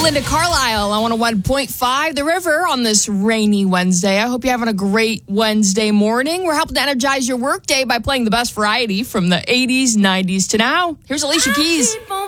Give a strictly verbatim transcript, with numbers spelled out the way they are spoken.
Belinda Carlisle on one oh one point five The River on this rainy Wednesday. I hope you're having a great Wednesday morning. We're helping to energize your workday by playing the best variety from the eighties, nineties to now. Here's Alicia Keys.